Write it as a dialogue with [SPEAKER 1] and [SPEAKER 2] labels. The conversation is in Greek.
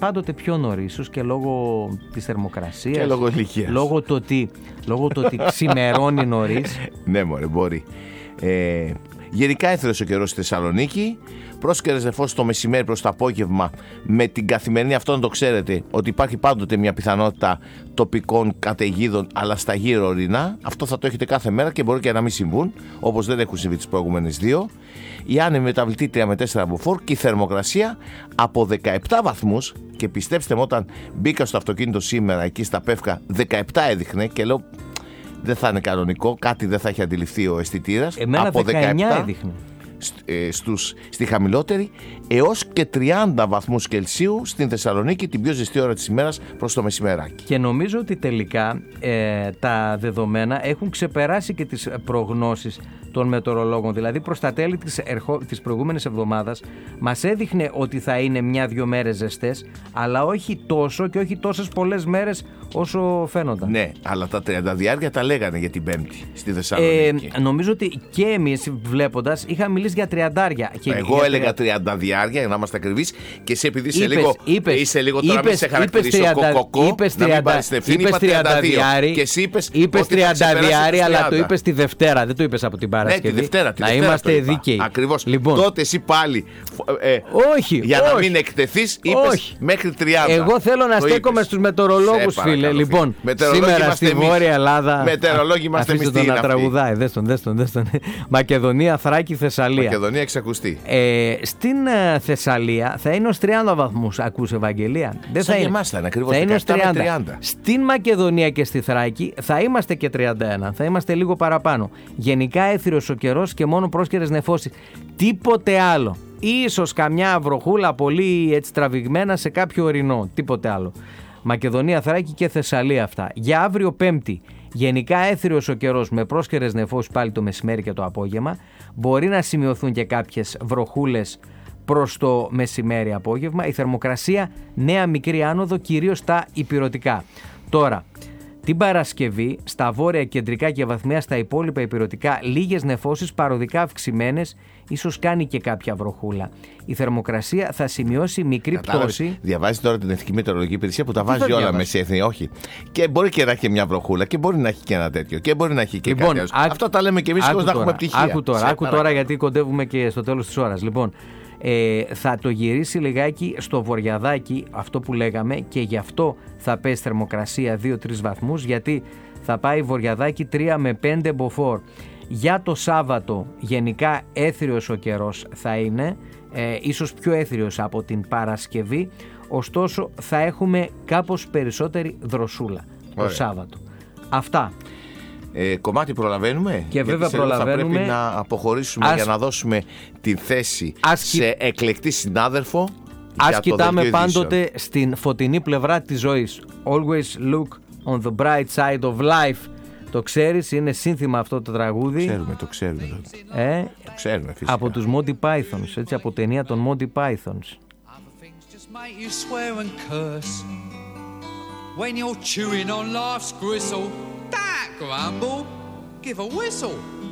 [SPEAKER 1] πάντοτε πιο νωρίς, ίσως και λόγω της θερμοκρασίας.
[SPEAKER 2] Και λόγω ηλικίας.
[SPEAKER 1] Λόγω του ότι ξημερώνει νωρίς.
[SPEAKER 2] Ναι, μωρέ, μπορεί. Γενικά έθρεος ο καιρός στη Θεσσαλονίκη. Πρόσκαιρες νεφώσεις το μεσημέρι προς το απόγευμα, με την καθημερινή, αυτό να το ξέρετε, ότι υπάρχει πάντοτε μια πιθανότητα τοπικών καταιγίδων, αλλά στα γύρω ορεινά. Αυτό θα το έχετε κάθε μέρα και μπορεί και να μην συμβούν, όπως δεν έχουν συμβεί τις προηγούμενες δύο. Η άνεμη μεταβλητή 3 με 4 μποφόρ και η θερμοκρασία από 17 βαθμούς. Και πιστέψτε μου, όταν μπήκα στο αυτοκίνητο σήμερα εκεί στα Πεύκα, 17 έδειχνε και λέω δεν θα είναι κανονικό, κάτι δεν θα έχει αντιληφθεί ο αισθητήρας.
[SPEAKER 1] Εμένα
[SPEAKER 2] από
[SPEAKER 1] 19 έδειχνε.
[SPEAKER 2] Στη χαμηλότερη, έως και 30 βαθμούς Κελσίου στην Θεσσαλονίκη την πιο ζεστή ώρα της ημέρας προς το μεσημεράκι.
[SPEAKER 1] Και νομίζω ότι τελικά τα δεδομένα έχουν ξεπεράσει και τις προγνώσεις των μετεωρολόγων. Δηλαδή προς τα τέλη της προηγούμενης εβδομάδας μας έδειχνε ότι θα είναι 1-2 μέρες ζεστές, αλλά όχι τόσο και όχι τόσες πολλές μέρες όσο φαίνονταν.
[SPEAKER 2] Ναι, αλλά τα 30 διάρκεια τα λέγανε για την Πέμπτη στη Θεσσαλονίκη.
[SPEAKER 1] Νομίζω ότι και εμείς βλέποντας είχαμε μιλήσει για 30.
[SPEAKER 2] Εγώ έλεγα 30 διάρκεια, για να είμαστε ακριβείς, και εσύ επειδή είσαι λίγο τώρα μην σε χαρακτηρίσω κοκοκό, να μην πάρεις την ευθύνη, είπα 32 και εσύ
[SPEAKER 1] είπες 30 διάρκεια, αλλά το είπες τη Δευτέρα, δεν το είπες από την Παρασκευή.
[SPEAKER 2] Ναι, τη Δευτέρα.
[SPEAKER 1] Να είμαστε δίκαιοι.
[SPEAKER 2] Ακριβώς.
[SPEAKER 1] Λοιπόν,
[SPEAKER 2] τότε εσύ πάλι για να μην εκτεθείς είπες μέχρι 30.
[SPEAKER 1] Εγώ θέλω να στέκομαι στους μετεωρολόγους, φίλε. Λοιπόν, σήμερα στη Βόρεια Ελλάδα.
[SPEAKER 2] Μετεωρολόγοι είμαστε εμείς.
[SPEAKER 1] Αφήστε τον να τραγουδάει. Δες τον. Μακεδονία, Θράκη, Θεσσαλία.
[SPEAKER 2] Μακεδονία εξακουστεί.
[SPEAKER 1] Στην Θεσσαλία θα είναι ως 30 βαθμούς. Ακούς, Ευαγγελία? Δεν θα είναι.
[SPEAKER 2] Ακριβώς,
[SPEAKER 1] θα είναι ως 30. Στην Μακεδονία και στη Θράκη θα είμαστε και 31. Θα είμαστε λίγο παραπάνω. Γενικά έθριος ο καιρός και μόνο πρόσκαιρες νεφώσεις. Τίποτε άλλο. Ίσως καμιά βροχούλα πολύ έτσι τραβηγμένα σε κάποιο ορεινό. Τίποτε άλλο. Μακεδονία, Θράκη και Θεσσαλία αυτά. Για αύριο Πέμπτη, γενικά έθριος ο καιρός με πρόσκαιρες νεφώσεις πάλι το μεσημέρι και το απόγευμα. Μπορεί να σημειωθούν και κάποιες βροχούλες προς το μεσημέρι απόγευμα. Η θερμοκρασία νέα μικρή άνοδο, κυρίως στα ηπειρωτικά. Τώρα, την Παρασκευή, στα βόρεια, κεντρικά και βαθμία στα υπόλοιπα ηπειρωτικά, λίγες νεφώσεις παροδικά αυξημένες, ίσως κάνει και κάποια βροχούλα. Η θερμοκρασία θα σημειώσει μικρή πτώση.
[SPEAKER 2] Διαβάζει τώρα την Εθνική Μετεωρολογική Υπηρεσία που τα βάζει όλα μεσέθνη, όχι. Και μπορεί και να έχει μια βροχούλα και μπορεί να έχει και ένα τέτοιο. Και μπορεί να έχει και κάτι άλλο. Αυτό τα λέμε και εμείς χωρίς να έχουμε πτυχία.
[SPEAKER 1] Άκου τώρα, γιατί κοντεύουμε και στο τέλος της ώρας. Λοιπόν, θα το γυρίσει λιγάκι στο βορειαδάκι, αυτό που λέγαμε, και γι' αυτό θα πέσει θερμοκρασία 2-3 βαθμούς, γιατί θα πάει βορειαδάκι 3 με 5 μποφόρ. Για το Σάββατο γενικά έθριος ο καιρός θα είναι, ίσως πιο έθριος από την Παρασκευή, ωστόσο θα έχουμε κάπως περισσότερη δροσούλα το Σάββατο. Αυτά.
[SPEAKER 2] Κομμάτι προλαβαίνουμε.
[SPEAKER 1] Και βέβαια προλαβαίνουμε.
[SPEAKER 2] Θα πρέπει να αποχωρήσουμε για να δώσουμε τη θέση σε εκλεκτή συνάδελφο.
[SPEAKER 1] Ας κοιτάμε πάντοτε στην φωτεινή πλευρά της ζωής. Always look on the bright side of life. Το ξέρεις, είναι σύνθημα αυτό το τραγούδι.
[SPEAKER 2] Το ξέρουμε. Το ξέρουμε φυσικά.
[SPEAKER 1] Από τους Monty Pythons, έτσι, από ταινία των Monty Pythons.
[SPEAKER 3] When you're chewing on life's gristle, that grumble, give a whistle.